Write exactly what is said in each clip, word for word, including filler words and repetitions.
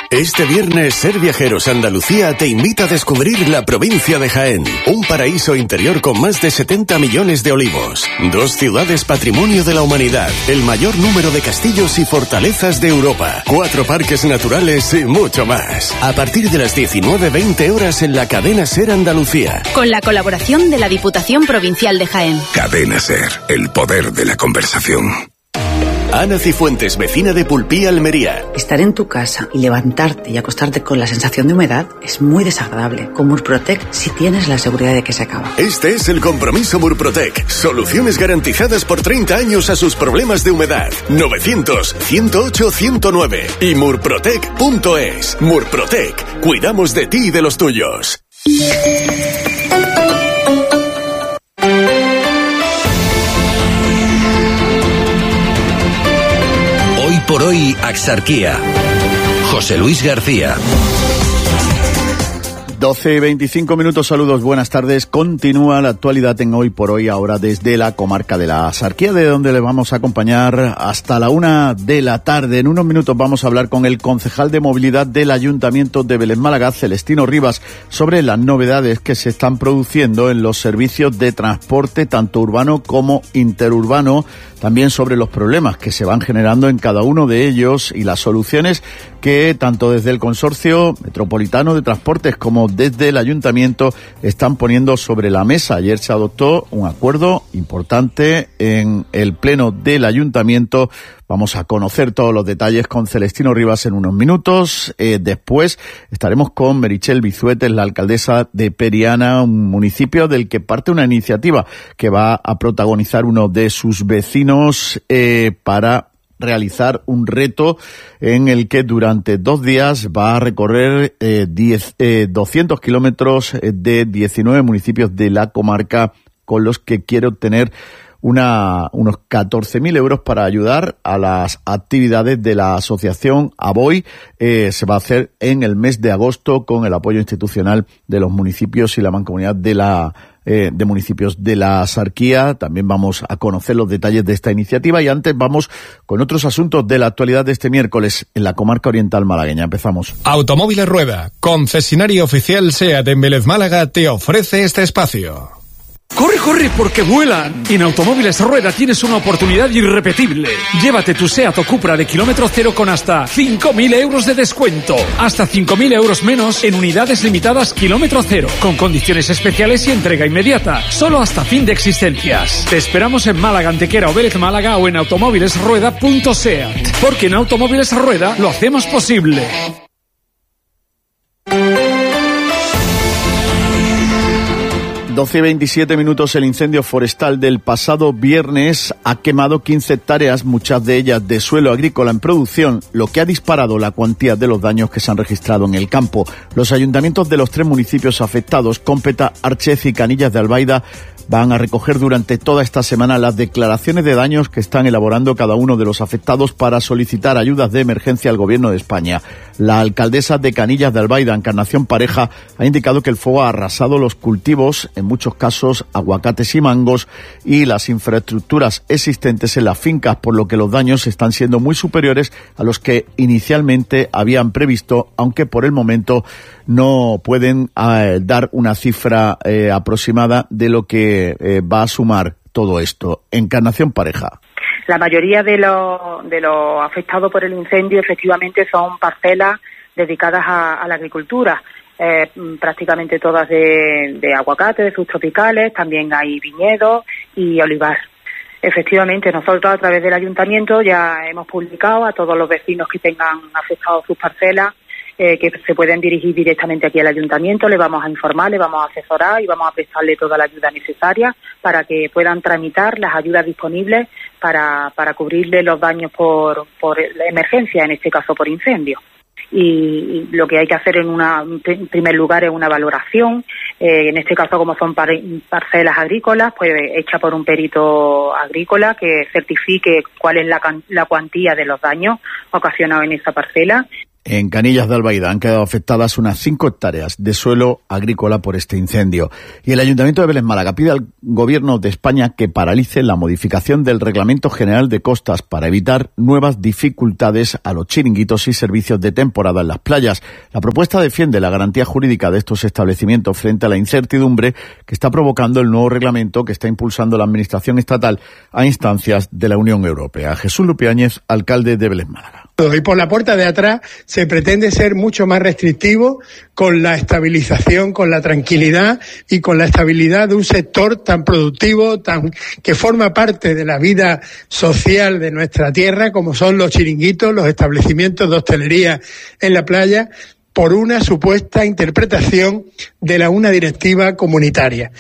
Este viernes, Ser Viajeros Andalucía te invita a descubrir la provincia de Jaén, un paraíso interior con más de setenta millones de olivos, dos ciudades patrimonio de la humanidad, el mayor número de castillos y fortalezas de Europa, cuatro parques naturales y mucho más. A partir de las diecinueve veinte horas en la cadena Ser Andalucía. Con la colaboración de la Diputación Provincial de Jaén. Cadena Ser, el poder de la conversación. Ana Cifuentes, vecina de Pulpí, Almería. Estar en tu casa y levantarte y acostarte con la sensación de humedad es muy desagradable. Con Murprotec sí tienes la seguridad de que se acaba. Este es el compromiso Murprotec. Soluciones garantizadas por treinta años a sus problemas de humedad. novecientos, ciento ocho, ciento nueve y murprotec punto es. Murprotec. Cuidamos de ti y de los tuyos. Por hoy, Axarquía. José Luis García. doce y veinticinco minutos, saludos, buenas tardes. Continúa la actualidad en Hoy por Hoy, ahora desde la comarca de la Axarquía, de donde le vamos a acompañar hasta la una de la tarde. En unos minutos vamos a hablar con el concejal de movilidad del Ayuntamiento de Vélez Málaga, Celestino Rivas, sobre las novedades que se están produciendo en los servicios de transporte, tanto urbano como interurbano, también sobre los problemas que se van generando en cada uno de ellos y las soluciones que tanto desde el Consorcio Metropolitano de Transportes como desde el Ayuntamiento están poniendo sobre la mesa. Ayer se adoptó un acuerdo importante en el Pleno del Ayuntamiento. Vamos a conocer todos los detalles con Celestino Rivas en unos minutos. Eh, después estaremos con Merichel Bizuetes, la alcaldesa de Periana, un municipio del que parte una iniciativa que va a protagonizar uno de sus vecinos eh, para realizar un reto en el que durante dos días va a recorrer eh, diez, eh, doscientos kilómetros de diecinueve municipios de la comarca, con los que quiere obtener una, unos catorce mil euros para ayudar a las actividades de la asociación ABOI. Eh, se va a hacer en el mes de agosto con el apoyo institucional de los municipios y la mancomunidad de la eh, de municipios de la Axarquía. También vamos a conocer los detalles de esta iniciativa y antes vamos con otros asuntos de la actualidad de este miércoles en la comarca oriental malagueña. Empezamos. Automóviles Rueda, concesionario oficial SEAT en Vélez Málaga, te ofrece este espacio. ¡Corre, corre, porque vuelan! En Automóviles Rueda tienes una oportunidad irrepetible. Llévate tu SEAT o Cupra de kilómetro cero con hasta cinco mil euros de descuento. Hasta cinco mil euros menos en unidades limitadas kilómetro cero, con condiciones especiales y entrega inmediata. Solo hasta fin de existencias. Te esperamos en Málaga, Antequera o Vélez Málaga o en automóviles rueda punto seat. Porque en Automóviles Rueda lo hacemos posible. doce y veintisiete minutos, el incendio forestal del pasado viernes ha quemado quince hectáreas, muchas de ellas de suelo agrícola en producción, lo que ha disparado la cuantía de los daños que se han registrado en el campo. Los ayuntamientos de los tres municipios afectados, Cómpeta, Archez y Canillas de Albaida, van a recoger durante toda esta semana las declaraciones de daños que están elaborando cada uno de los afectados para solicitar ayudas de emergencia al Gobierno de España. La alcaldesa de Canillas de Albaida, Encarnación Pareja, ha indicado que el fuego ha arrasado los cultivos, en muchos casos aguacates y mangos, y las infraestructuras existentes en las fincas, por lo que los daños están siendo muy superiores a los que inicialmente habían previsto, aunque por el momento no pueden eh, dar una cifra eh, aproximada de lo que eh, va a sumar todo esto. Encarnación Pareja. La mayoría de los de los afectados por el incendio efectivamente son parcelas dedicadas a, a la agricultura, eh, prácticamente todas de, de aguacate, de subtropicales, también hay viñedos y olivar. Efectivamente, nosotros a través del ayuntamiento ya hemos publicado a todos los vecinos que tengan afectados sus parcelas, Eh, que se pueden dirigir directamente aquí al ayuntamiento. Le vamos a informar, le vamos a asesorar y vamos a prestarle toda la ayuda necesaria para que puedan tramitar las ayudas disponibles para, para cubrirle los daños por, por emergencia, en este caso por incendio. Y, y lo que hay que hacer en, una, en primer lugar es una valoración, eh, en este caso como son par, parcelas agrícolas, pues hecha por un perito agrícola que certifique cuál es la, la cuantía de los daños ocasionados en esa parcela. En Canillas de Albaida han quedado afectadas unas cinco hectáreas de suelo agrícola por este incendio. Y el Ayuntamiento de Vélez Málaga pide al Gobierno de España que paralice la modificación del Reglamento General de Costas para evitar nuevas dificultades a los chiringuitos y servicios de temporada en las playas. La propuesta defiende la garantía jurídica de estos establecimientos frente a la incertidumbre que está provocando el nuevo reglamento que está impulsando la Administración estatal a instancias de la Unión Europea. Jesús Lupiáñez, alcalde de Vélez Málaga. Y por la puerta de atrás se pretende ser mucho más restrictivo con la estabilización, con la tranquilidad y con la estabilidad de un sector tan productivo, tan que forma parte de la vida social de nuestra tierra, como son los chiringuitos, los establecimientos de hostelería en la playa, por una supuesta interpretación de la una directiva comunitaria.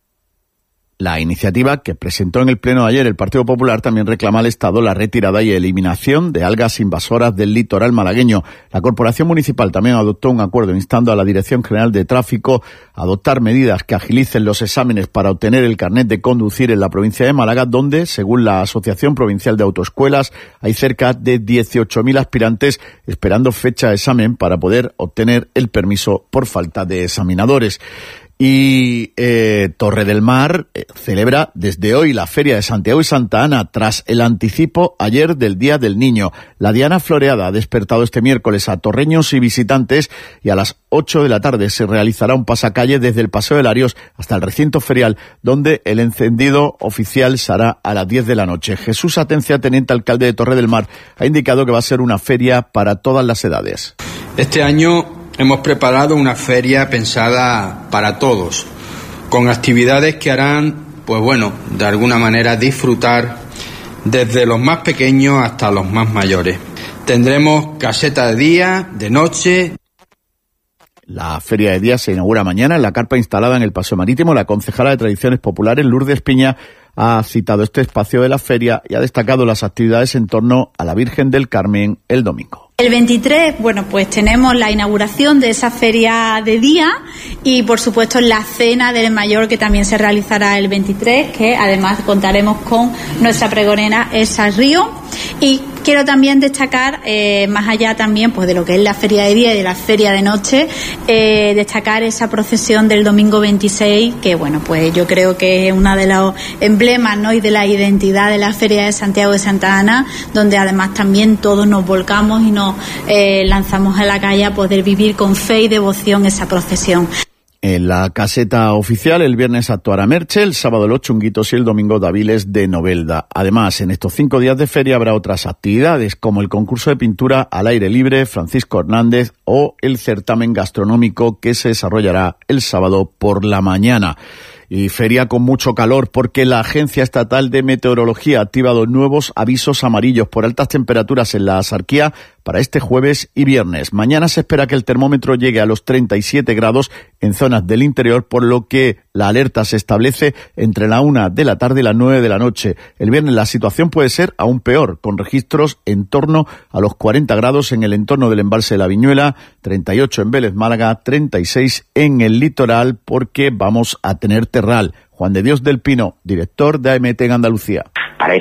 La iniciativa que presentó en el pleno de ayer el Partido Popular también reclama al Estado la retirada y eliminación de algas invasoras del litoral malagueño. La Corporación Municipal también adoptó un acuerdo instando a la Dirección General de Tráfico a adoptar medidas que agilicen los exámenes para obtener el carnet de conducir en la provincia de Málaga, donde, según la Asociación Provincial de Autoescuelas, hay cerca de dieciocho mil aspirantes esperando fecha de examen para poder obtener el permiso por falta de examinadores. Y eh, Torre del Mar eh, celebra desde hoy la Feria de Santiago y Santa Ana tras el anticipo ayer del Día del Niño. La Diana Floreada ha despertado este miércoles a torreños y visitantes y a las ocho de la tarde se realizará un pasacalle desde el Paseo de Larios hasta el recinto ferial, donde el encendido oficial se hará a las diez de la noche. Jesús Atencia, teniente alcalde de Torre del Mar, ha indicado que va a ser una feria para todas las edades. Este año hemos preparado una feria pensada para todos, con actividades que harán, pues bueno, de alguna manera disfrutar desde los más pequeños hasta los más mayores. Tendremos caseta de día, de noche. La Feria de Día se inaugura mañana en la carpa instalada en el Paseo Marítimo. La concejala de Tradiciones Populares, Lourdes Piña, ha citado este espacio de la feria y ha destacado las actividades en torno a la Virgen del Carmen el domingo. El veintitrés, bueno, pues tenemos la inauguración de esa feria de día y, por supuesto, la cena del mayor que también se realizará el veintitrés, que además contaremos con nuestra pregonera Elsa Río. Y quiero también destacar, eh, más allá también pues de lo que es la feria de día y de la feria de noche, eh, destacar esa procesión del domingo veintiséis, que bueno, pues yo creo que es una de los emblemas, ¿no?, y de la identidad de la Feria de Santiago de Santa Ana, donde además también todos nos volcamos y nos eh, lanzamos a la calle a poder vivir con fe y devoción esa procesión. En la caseta oficial, el viernes actuará Merche, el sábado los Chunguitos y el domingo Daviles de Novelda. Además, en estos cinco días de feria habrá otras actividades, como el concurso de pintura al aire libre Francisco Hernández o el certamen gastronómico que se desarrollará el sábado por la mañana. Y feria con mucho calor porque la Agencia Estatal de Meteorología ha activado nuevos avisos amarillos por altas temperaturas en la Axarquía para este jueves y viernes. Mañana se espera que el termómetro llegue a los treinta y siete grados en zonas del interior, por lo que la alerta se establece entre la una de la tarde y las nueve de la noche. El viernes la situación puede ser aún peor, con registros en torno a los cuarenta grados en el entorno del embalse de la Viñuela, treinta y ocho en Vélez Málaga, treinta y seis en el litoral, porque vamos a tener terral. Juan de Dios del Pino, director de A M T en Andalucía. Para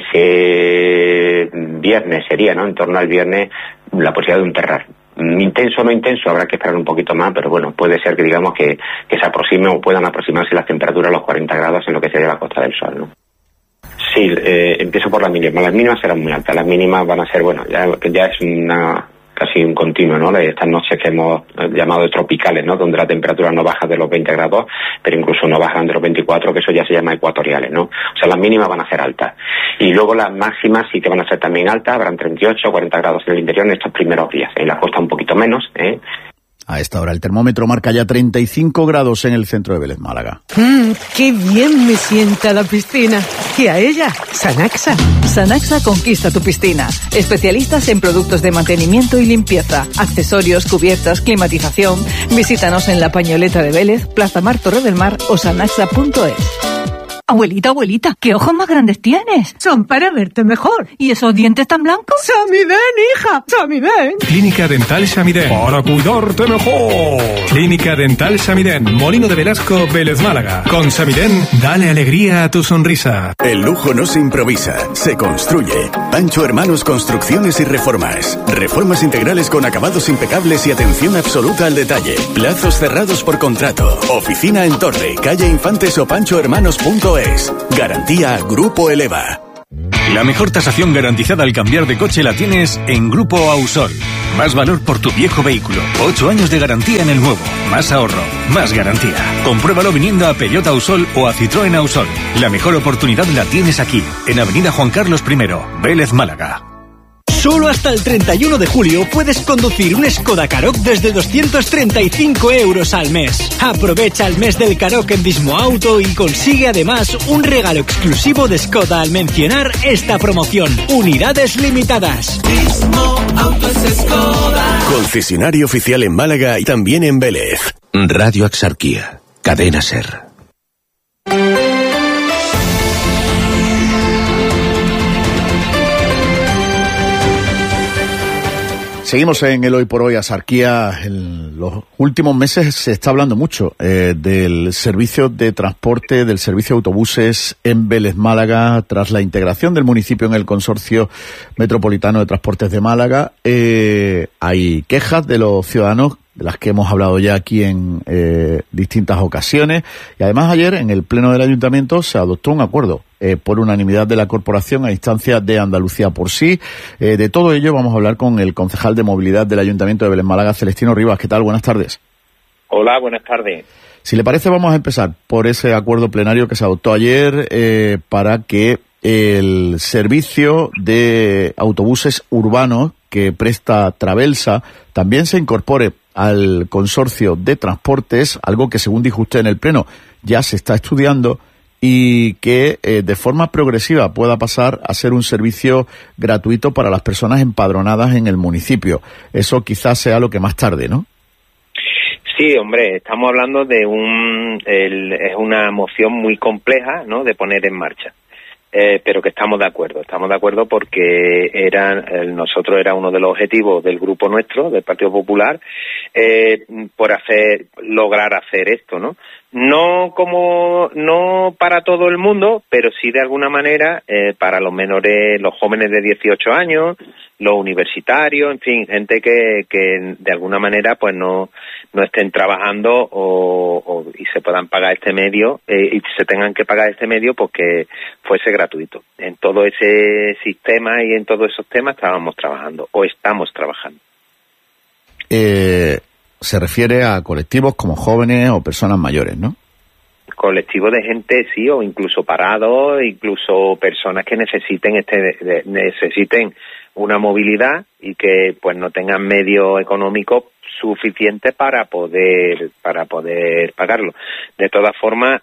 ese viernes sería, ¿no?, en torno al viernes, la posibilidad de un terral. Intenso o no intenso, habrá que esperar un poquito más, pero bueno, puede ser que digamos que, que se aproxime o puedan aproximarse las temperaturas a los cuarenta grados en lo que sería la Costa del Sol, ¿no? Sí, eh, empiezo por las mínimas. Las mínimas serán muy altas. Las mínimas van a ser, bueno, ya, ya es una casi un continuo, ¿no? De estas noches que hemos llamado tropicales, ¿no?, donde la temperatura no baja de los veinte grados, pero incluso no bajan de los veinticuatro, que eso ya se llama ecuatoriales, ¿no? O sea, las mínimas van a ser altas. Y luego las máximas sí que van a ser también altas, habrán treinta y ocho, cuarenta grados en el interior en estos primeros días. En la costa un poquito menos, ¿eh? A esta hora el termómetro marca ya treinta y cinco grados en el centro de Vélez Málaga. Mmm, qué bien me sienta la piscina. Y a ella, Sanaxa. Sanaxa conquista tu piscina. Especialistas en productos de mantenimiento y limpieza, accesorios, cubiertas, climatización. Visítanos en La Pañoleta de Vélez, Plaza Mar, Torre del Mar o sanaxa punto es. Abuelita, abuelita, ¿qué ojos más grandes tienes? Son para verte mejor. ¿Y esos dientes tan blancos? ¡Samiden, hija! ¡Samiden! Clínica Dental Samiden. Para cuidarte mejor. Clínica Dental Samiden. Molino de Velasco, Vélez, Málaga. Con Samiden, dale alegría a tu sonrisa. El lujo no se improvisa, se construye. Pancho Hermanos Construcciones y Reformas. Reformas integrales con acabados impecables y atención absoluta al detalle. Plazos cerrados por contrato. Oficina en Torre, calle Infantes o pancho hermanos punto es. Garantía Grupo Eleva. La mejor tasación garantizada al cambiar de coche la tienes en Grupo Ausol. Más valor por tu viejo vehículo. Ocho años de garantía en el nuevo. Más ahorro. Más garantía. Compruébalo viniendo a Peugeot Ausol o a Citroën Ausol. La mejor oportunidad la tienes aquí, en Avenida Juan Carlos primero, Vélez, Málaga. Solo hasta el treinta y uno de julio puedes conducir un Skoda Karoq desde doscientos treinta y cinco euros al mes. Aprovecha el mes del Karoq en Vismo Auto y consigue además un regalo exclusivo de Skoda al mencionar esta promoción. Unidades limitadas. Vismo Auto es Skoda. Concesionario oficial en Málaga y también en Vélez. Radio Axarquía. Cadena SER. Seguimos en el Hoy por Hoy, Axarquía. En los últimos meses se está hablando mucho eh, del servicio de transporte, del servicio de autobuses en Vélez, Málaga, tras la integración del municipio en el Consorcio Metropolitano de Transportes de Málaga. Eh, hay quejas de los ciudadanos, de las que hemos hablado ya aquí en eh, distintas ocasiones. Y además ayer, en el Pleno del Ayuntamiento, se adoptó un acuerdo eh, por unanimidad de la Corporación a instancia de Andalucía por sí. Eh, de todo ello vamos a hablar con el concejal de Movilidad del Ayuntamiento de Vélez, Málaga, Celestino Rivas. ¿Qué tal? Buenas tardes. Hola, buenas tardes. Si le parece, vamos a empezar por ese acuerdo plenario que se adoptó ayer eh, para que el servicio de autobuses urbanos que presta Travelsa también se incorpore al consorcio de transportes, algo que, según dijo usted en el Pleno, ya se está estudiando, y que eh, de forma progresiva pueda pasar a ser un servicio gratuito para las personas empadronadas en el municipio. Eso quizás sea lo que más tarde, ¿no? Sí, hombre, estamos hablando de un... El, es una moción muy compleja, ¿no?, de poner en marcha. Eh, pero que estamos de acuerdo, estamos de acuerdo porque era, el, nosotros era uno de los objetivos del grupo nuestro, del Partido Popular, eh, por hacer, lograr hacer esto, ¿no? No como, no para todo el mundo, pero sí de alguna manera eh, para los menores, los jóvenes de dieciocho años, los universitarios, en fin, gente que, que de alguna manera pues no, no estén trabajando o, o y se puedan pagar este medio eh, y se tengan que pagar este medio pues que fuese gratuito. En todo ese sistema y en todos esos temas estábamos trabajando o estamos trabajando. Eh, se refiere a colectivos como jóvenes o personas mayores, ¿no? Colectivo de gente, sí, o incluso parados, incluso personas que necesiten este de, necesiten una movilidad y que pues no tengan medio económico suficiente para poder para poder pagarlo. De todas formas,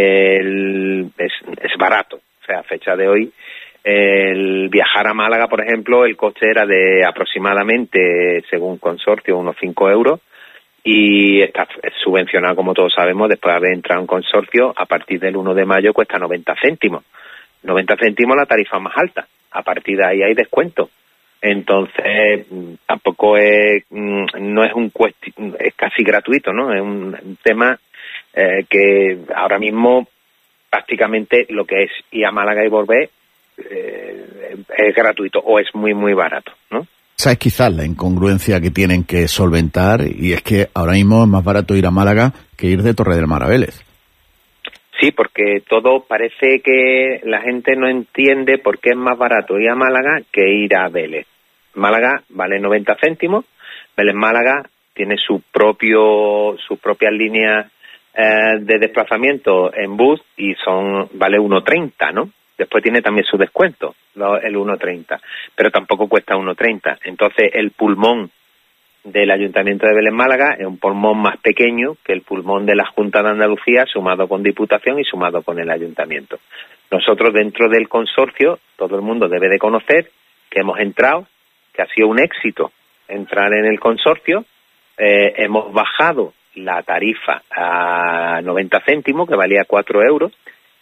el, es, es barato. O sea, a fecha de hoy, el viajar a Málaga, por ejemplo, el coste era de aproximadamente, según consorcio, unos cinco euros. Y está subvencionado, como todos sabemos, después de haber entrado en consorcio, a partir del uno de mayo cuesta noventa céntimos. noventa céntimos la tarifa más alta. A partir de ahí hay descuento. Entonces, tampoco es, no es un cuesti- es casi gratuito, ¿no? Es un, un tema eh, que ahora mismo prácticamente lo que es ir a Málaga y volver eh, es gratuito o es muy, muy barato, ¿no? Esa es quizás la incongruencia que tienen que solventar, y es que ahora mismo es más barato ir a Málaga que ir de Torre del Mar a Vélez. Sí, porque todo parece que la gente no entiende por qué es más barato ir a Málaga que ir a Vélez. Málaga vale noventa céntimos, Vélez Málaga tiene su propio sus propias líneas eh, de desplazamiento en bus y son vale uno treinta, ¿no? Después tiene también su descuento, lo, el uno treinta, pero tampoco cuesta uno treinta. Entonces el pulmón del Ayuntamiento de Vélez Málaga es un pulmón más pequeño que el pulmón de la Junta de Andalucía, sumado con Diputación y sumado con el Ayuntamiento. Nosotros, dentro del consorcio, todo el mundo debe de conocer que hemos entrado, que ha sido un éxito entrar en el consorcio. Eh, hemos bajado la tarifa a noventa céntimos, que valía cuatro euros,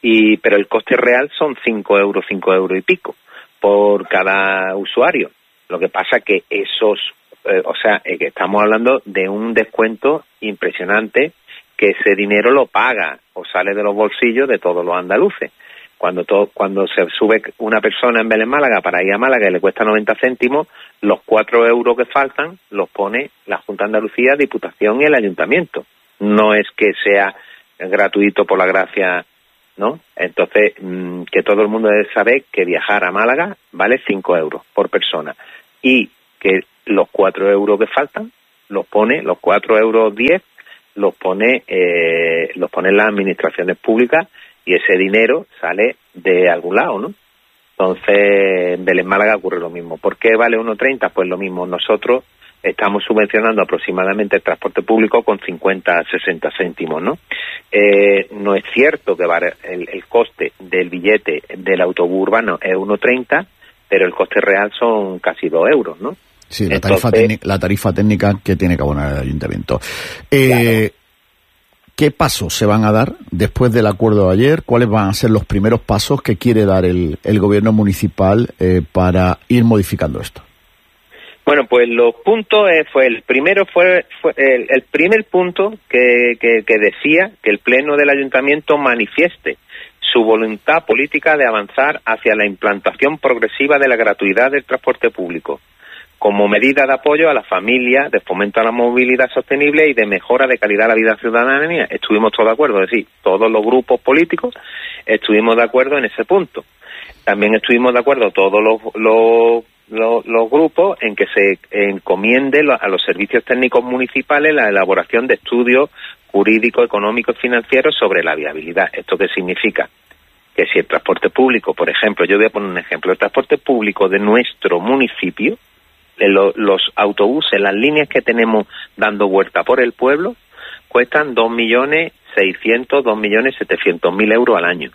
y pero el coste real son cinco euros, cinco euros y pico por cada usuario. Lo que pasa que esos, eh, o sea, eh, que estamos hablando de un descuento impresionante, que ese dinero lo paga o sale de los bolsillos de todos los andaluces. Cuando todo, cuando se sube una persona en Vélez Málaga para ir a Málaga y le cuesta noventa céntimos, los cuatro euros que faltan los pone la Junta de Andalucía, Diputación y el Ayuntamiento. No es que sea gratuito por la gracia, ¿no? Entonces, mmm, que todo el mundo debe saber que viajar a Málaga vale cinco euros por persona y que los cuatro euros que faltan los pone, los cuatro euros diez los pone, eh, los ponen las administraciones públicas y ese dinero sale de algún lado, ¿no? Entonces, en Vélez Málaga ocurre lo mismo. ¿Por qué vale uno treinta? Pues lo mismo. Nosotros estamos subvencionando aproximadamente el transporte público con cincuenta a sesenta céntimos, ¿no? Eh, no es cierto que vale el, el coste del billete del autobús urbano es uno treinta, pero el coste real son casi dos euros, ¿no? Sí, la tarifa, Entonces, la tarifa técnica que tiene que abonar el ayuntamiento. Eh, claro. ¿Qué pasos se van a dar después del acuerdo de ayer? ¿Cuáles van a ser los primeros pasos que quiere dar el, el gobierno municipal eh, para ir modificando esto? Bueno, pues los puntos, eh, fue el primero fue, fue el, el primer punto que, que, que decía que el Pleno del Ayuntamiento manifieste su voluntad política de avanzar hacia la implantación progresiva de la gratuidad del transporte público, como medida de apoyo a la familia, de fomento a la movilidad sostenible y de mejora de calidad de la vida de la ciudadanía. Estuvimos todos de acuerdo, es decir, todos los grupos políticos estuvimos de acuerdo en ese punto. También estuvimos de acuerdo todos los, los, los, los grupos en que se encomiende a los servicios técnicos municipales la elaboración de estudios jurídicos, económicos y financieros sobre la viabilidad. ¿Esto qué significa? Que si el transporte público, por ejemplo, yo voy a poner un ejemplo, el transporte público de nuestro municipio, los autobuses, las líneas que tenemos dando vuelta por el pueblo, cuestan dos millones seiscientos, dos millones setecientos mil euros al año.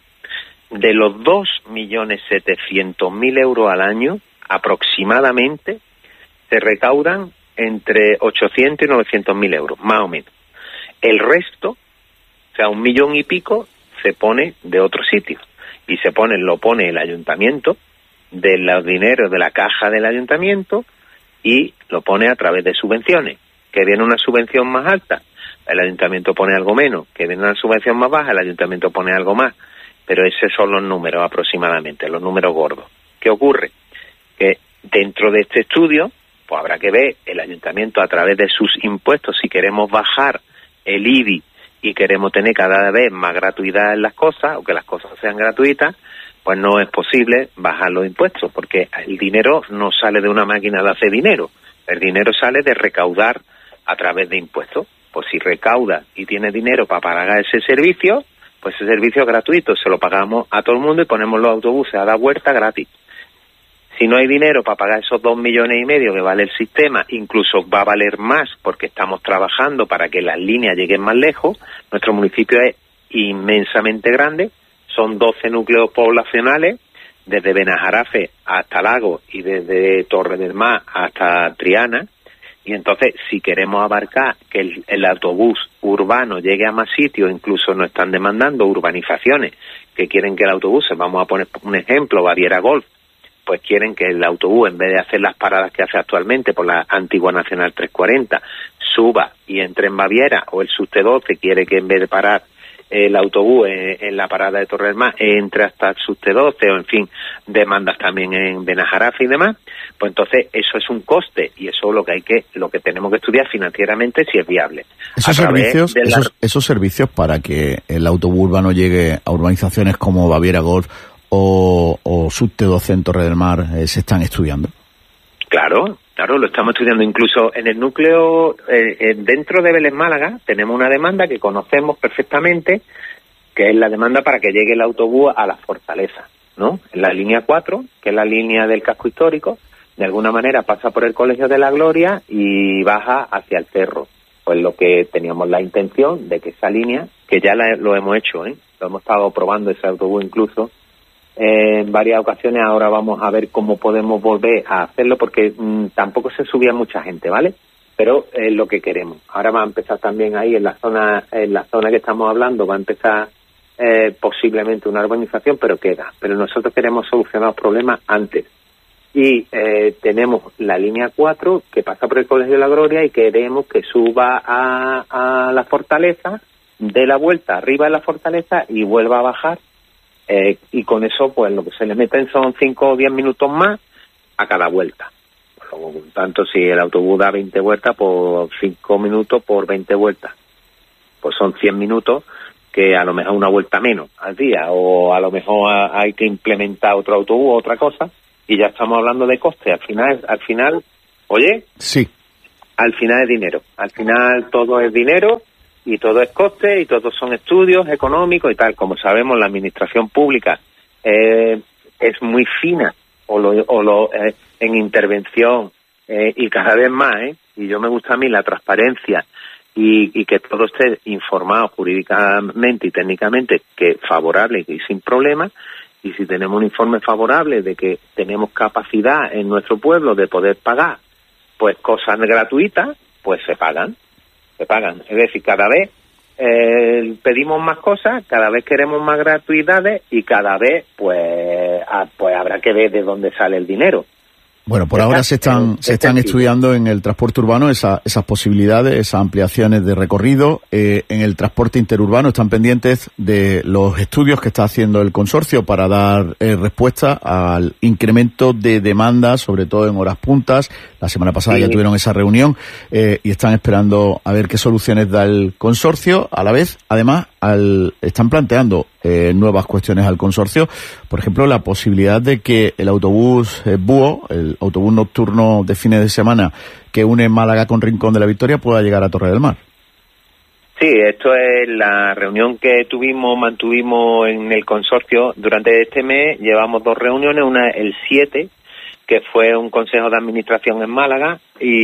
De los dos millones setecientos mil euros al año, aproximadamente, se recaudan entre ochocientos y novecientos mil euros, más o menos. El resto, o sea, un millón y pico, se pone de otro sitio. Y se pone, lo pone el ayuntamiento, de los dineros de la caja del ayuntamiento, y lo pone a través de subvenciones. Que viene una subvención más alta, el ayuntamiento pone algo menos. Que viene una subvención más baja, el ayuntamiento pone algo más. Pero esos son los números aproximadamente, los números gordos. ¿Qué ocurre? Que dentro de este estudio, pues habrá que ver el ayuntamiento a través de sus impuestos, si queremos bajar el I B I y queremos tener cada vez más gratuidad en las cosas, o que las cosas sean gratuitas, pues no es posible bajar los impuestos, porque el dinero no sale de una máquina de hacer dinero, el dinero sale de recaudar a través de impuestos. Pues si recauda y tiene dinero para pagar ese servicio, pues ese servicio es gratuito, se lo pagamos a todo el mundo y ponemos los autobuses a dar vuelta gratis. Si no hay dinero para pagar esos dos millones y medio que vale el sistema, incluso va a valer más porque estamos trabajando para que las líneas lleguen más lejos. Nuestro municipio es inmensamente grande, son doce núcleos poblacionales, desde Benajarafe hasta Lago y desde Torre del Mar hasta Triana, y entonces si queremos abarcar que el, el autobús urbano llegue a más sitios, incluso nos están demandando urbanizaciones que quieren que el autobús, vamos a poner un ejemplo, Baviera Golf, pues quieren que el autobús, en vez de hacer las paradas que hace actualmente por la antigua Nacional trescientos cuarenta, suba y entre en Baviera, o el Subte doce quiere que en vez de parar el autobús en, en la parada de Torre del Mar entre hasta el Subte doce, o en fin, demandas también en Benajarafe y demás. Pues entonces eso es un coste, y eso es lo que hay que, lo que tenemos que estudiar financieramente si es viable. Esos servicios, la... esos, esos servicios para que el autobús urbano llegue a urbanizaciones como Baviera Golf o, o Subte doce en Torre del Mar, eh, ¿se están estudiando? Claro, claro, lo estamos estudiando. Incluso en el núcleo, eh, eh, dentro de Vélez Málaga, tenemos una demanda que conocemos perfectamente, que es la demanda para que llegue el autobús a la Fortaleza, ¿no? En la línea cuatro, que es la línea del casco histórico, de alguna manera pasa por el Colegio de la Gloria y baja hacia el Cerro. Pues lo que teníamos la intención de que esa línea, que ya la, lo hemos hecho, ¿eh? Lo hemos estado probando ese autobús incluso, en varias ocasiones. Ahora vamos a ver cómo podemos volver a hacerlo, porque mmm, tampoco se subía mucha gente, ¿vale? Pero es lo que queremos. Ahora va a empezar también ahí en la zona en la zona que estamos hablando, va a empezar eh, posiblemente una urbanización, pero queda. Pero nosotros queremos solucionar los problemas antes. Y eh, tenemos la línea cuatro que pasa por el Colegio de la Gloria y queremos que suba a, a la Fortaleza, dé la vuelta arriba de la Fortaleza y vuelva a bajar. Eh, y con eso, pues lo que se le meten son cinco o diez minutos más a cada vuelta. Por tanto, si el autobús da veinte vueltas, por cinco minutos por veinte vueltas. Pues son cien minutos, que a lo mejor una vuelta menos al día, o a lo mejor hay que implementar otro autobús o otra cosa, y ya estamos hablando de coste. Al final, al final, oye, sí, al final es dinero. Al final todo es dinero y todo es coste y todos son estudios económicos y tal. Como sabemos, la administración pública eh, es muy fina o lo, o lo eh, en intervención eh, y cada vez más, ¿eh? Y yo me gusta a mí la transparencia y, y que todo esté informado jurídicamente y técnicamente, que favorable y sin problemas. Y si tenemos un informe favorable de que tenemos capacidad en nuestro pueblo de poder pagar pues cosas gratuitas, pues se pagan, se pagan. Es decir, cada vez eh, pedimos más cosas, cada vez queremos más gratuidades y cada vez pues, a, pues habrá que ver de dónde sale el dinero. Bueno, por ahora se están se están estudiando en el transporte urbano esa, esas posibilidades, esas ampliaciones de recorrido. Eh, en el transporte interurbano están pendientes de los estudios que está haciendo el consorcio para dar eh, respuesta al incremento de demanda, sobre todo en horas puntas. La semana pasada sí. ya tuvieron esa reunión eh, y están esperando a ver qué soluciones da el consorcio. A la vez, además, al, están planteando eh, nuevas cuestiones al consorcio. Por ejemplo, la posibilidad de que el autobús eh, Búho, el autobús nocturno de fines de semana que une Málaga con Rincón de la Victoria, pueda llegar a Torre del Mar. Sí, esto es la reunión que tuvimos, mantuvimos en el consorcio durante este mes. Llevamos dos reuniones, una el siete, que fue un consejo de administración en Málaga,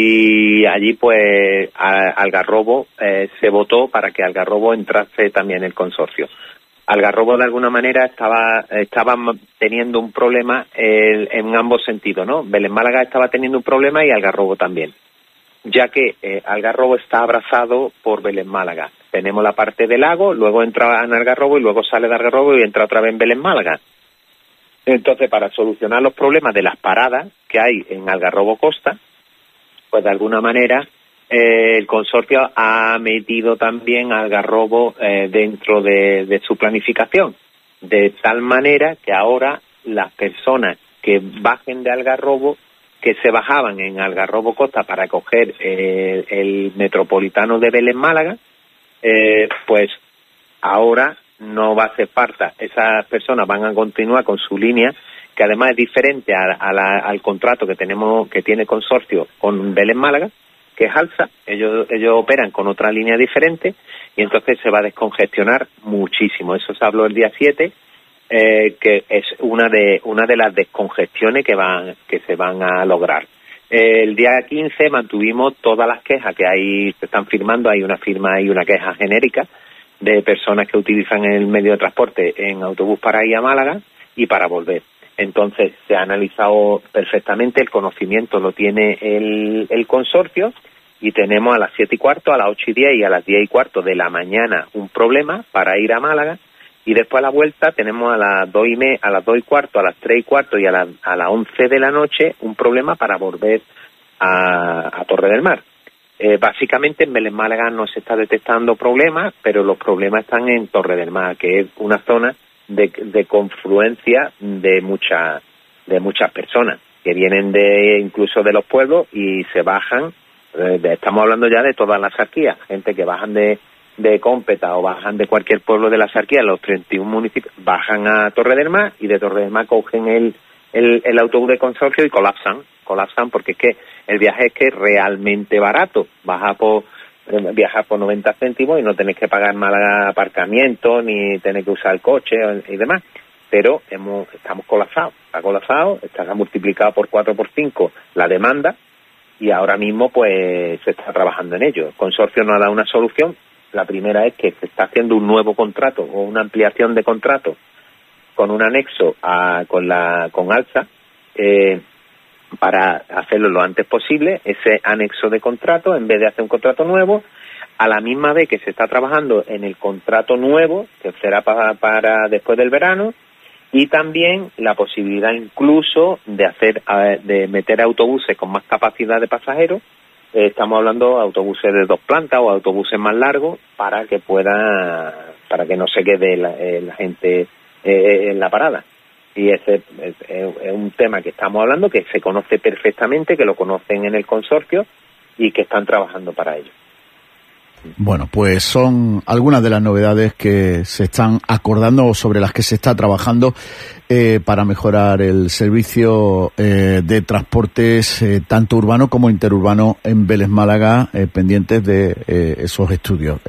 y allí pues a Algarrobo eh, se votó para que Algarrobo entrase también en el consorcio. Algarrobo de alguna manera estaba estaba teniendo un problema eh, en ambos sentidos, ¿no? Vélez Málaga estaba teniendo un problema y Algarrobo también, ya que eh, Algarrobo está abrazado por Vélez Málaga. Tenemos la parte del lago, luego entra en Algarrobo y luego sale de Algarrobo y entra otra vez en Vélez Málaga. Entonces, para solucionar los problemas de las paradas que hay en Algarrobo Costa, pues de alguna manera eh, el consorcio ha metido también a Algarrobo eh, dentro de, de su planificación, de tal manera que ahora las personas que bajen de Algarrobo, que se bajaban en Algarrobo Costa para coger eh, el metropolitano de Vélez Málaga, eh, pues ahora no va a hacer falta. Esas personas van a continuar con su línea, que además es diferente a, a la, al contrato que tenemos, que tiene consorcio con Vélez Málaga, que es Alsa. Ellos ellos operan con otra línea diferente y entonces se va a descongestionar muchísimo. Eso se habló el día siete, eh, que es una de una de las descongestiones que van que se van a lograr. Eh, el día quince mantuvimos todas las quejas que hay, se están firmando. Hay una firma y una queja genérica de personas que utilizan el medio de transporte en autobús para ir a Málaga y para volver. Entonces se ha analizado perfectamente, el conocimiento lo tiene el, el consorcio, y tenemos a las siete y cuarto, a las ocho y diez y a las diez y cuarto de la mañana un problema para ir a Málaga, y después a la vuelta tenemos a las dos y me, a las dos y cuarto, a las tres y cuarto y a, la, a las once de la noche un problema para volver a, a Torre del Mar. Eh, básicamente en Vélez Málaga no se está detectando problemas, pero los problemas están en Torre del Mar, que es una zona de, de confluencia de muchas de muchas personas que vienen de incluso de los pueblos y se bajan. Eh, de, estamos hablando ya de todas las sarquías, gente que bajan de de Cómpeta o bajan de cualquier pueblo de la sarquía, los treinta y uno municipios, bajan a Torre del Mar y de Torre del Mar cogen el el, el autobús de consorcio y colapsan, colapsan porque es que el viaje es que es realmente barato. Baja por, viajar por noventa céntimos y no tenés que pagar mal aparcamiento ni tener que usar el coche y demás. Pero hemos, estamos colapsados, está colapsado, está multiplicado por cuatro, por cinco la demanda, y ahora mismo pues se está trabajando en ello. El consorcio no ha dado una solución. La primera es que se está haciendo un nuevo contrato o una ampliación de contrato con un anexo a, con la con Alsa, eh, para hacerlo lo antes posible, ese anexo de contrato, en vez de hacer un contrato nuevo, a la misma vez que se está trabajando en el contrato nuevo, que será para, para después del verano, y también la posibilidad incluso de hacer de meter autobuses con más capacidad de pasajeros. Eh, estamos hablando de autobuses de dos plantas o autobuses más largos para que pueda para que no se quede la, eh, la gente eh, en la parada. Y ese es, es un tema que estamos hablando, que se conoce perfectamente, que lo conocen en el consorcio y que están trabajando para ello. Bueno, pues son algunas de las novedades que se están acordando o sobre las que se está trabajando eh, para mejorar el servicio eh, de transportes eh, tanto urbano como interurbano en Vélez Málaga, eh, pendientes de eh, esos estudios.